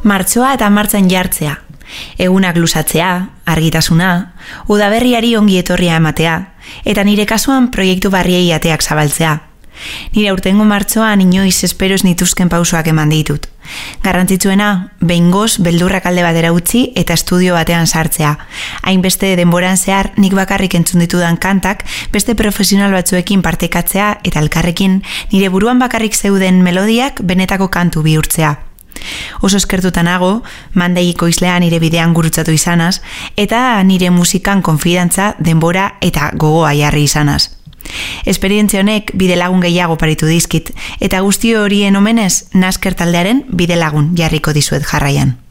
Martxoa eta martxan jartzea, egunak luzatzea, argitasuna, udaberriari ongi etorria ematea, eta nire kasuan proiektu barriei ateak zabaltzea. Nire aurtengo martxoan inoiz esperoz nituzken pausoak eman ditut. Garrantzitsuena, behingoz beldurrak alde batera utzi eta estudio batean sartzea. Hainbeste denboran zehar nik bakarrik entzun ditudan kantak beste profesional batzuekin partekatzea eta elkarrekin nire buruan bakarrik zeuden melodiak benetako kantu bihurtzea. Oso eskertuta nago, Mandeiko izlea nire bidean gurutzatu izanaz, eta nire musikan konfidantza, denbora eta gogoa jarri izanaz. Esperientzia honek bidelagun gehiago paritu dizkit, eta guzti horien omenez, Nasker taldearen bidelagun jarriko dizuet jarraian.